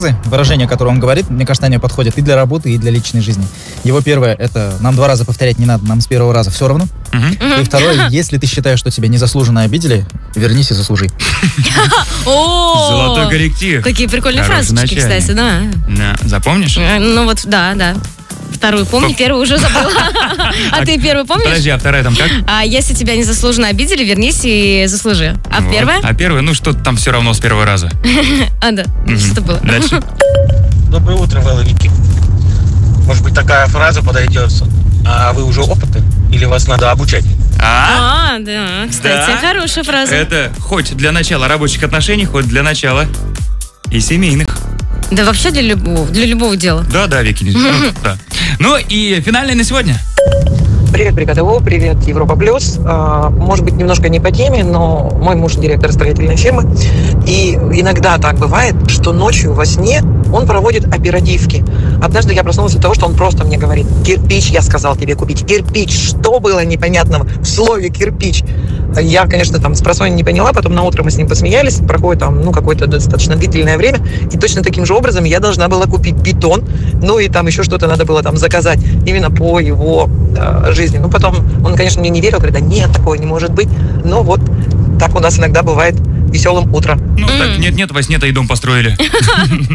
выражения, которые он говорит, мне кажется, они подходят и для работы, и для личной жизни. Его первое — это нам 2 раза повторять не надо, нам с 1-го раза все равно. И второе: если ты считаешь, что тебя незаслуженно обидели, вернись и заслужи. Золотой корректив. Какие прикольные фразочки, кстати, да. Запомнишь? Ну вот, да. Вторую помню, первую уже забыла. А ты первую помнишь? Подожди, а вторая там как? А если тебя незаслуженно обидели, вернись и заслужи. А первая? А первая, ну что-то там все равно с 1-го раза. А, да. Что было? Дальше. Доброе утро, Воловики. Может быть, такая фраза подойдет. А вы уже опытны? Или вас надо обучать? Да, кстати, хорошая фраза. Это хоть для начала рабочих отношений, хоть для начала и семейных. Да вообще для любого дела. Да, Вики. Да. Ну и финальное на сегодня. Привет, Бригада ВО, привет, Европа Плюс. Может быть, немножко не по теме, но мой муж директор строительной фирмы. И иногда так бывает, что ночью во сне он проводит оперативки. Однажды я проснулась от того, что он просто мне говорит: кирпич, я сказал тебе купить. Кирпич, что было непонятного в слове кирпич? Я, конечно, там спросонья не поняла, потом на утро мы с ним посмеялись, проходит там, какое-то достаточно длительное время, и точно таким же образом я должна была купить бетон, ну и там еще что-то надо было там заказать, именно по его жизни. Ну, потом он, конечно, мне не верил, говорит: да нет, такого не может быть, но вот так у нас иногда бывает веселым утром. Ну, так, нет, во сне-то и дом построили.